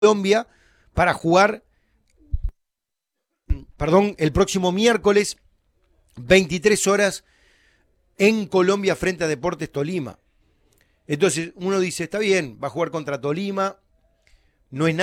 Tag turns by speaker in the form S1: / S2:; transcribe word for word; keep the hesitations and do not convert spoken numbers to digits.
S1: Colombia para jugar, perdón, el próximo miércoles, veintitrés horas, en Colombia frente a Deportes Tolima. Entonces uno dice, está bien, va a jugar contra Tolima, no es nada.